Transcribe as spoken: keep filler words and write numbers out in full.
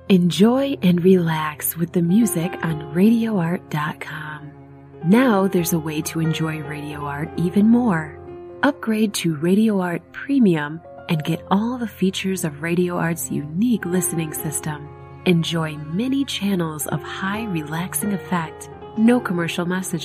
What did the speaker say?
Enjoy and relax with the music on radio art dot com. Now there's a way to enjoy Radio Art even more. Upgrade to Radio Art Premium and get all the features of Radio Art's unique listening system. Enjoy many channels of high relaxing effect, no commercial messages.